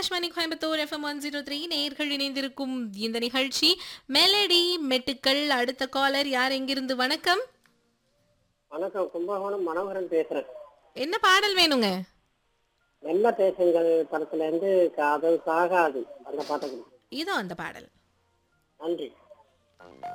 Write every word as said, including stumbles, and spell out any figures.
Akashvani Coimbatore FM one zero three நேர்கள் இணைந்திருக்கும் இந்த நிகழ்ச்சி மெலடி மெட்டுக்கள். அடுத்த காலர் யார், எங்கிருந்து? வணக்கம். வணக்கம், கும்பகோணம் மனோகரன் பேசுறேன். என்ன பாடல் வேணுங்க? என்ன பேசுங்கள் படத்துல இருந்து காதல் சாகாது அந்த பாட்டை கொடுங்க. இதோ அந்த பாடல். நன்றி.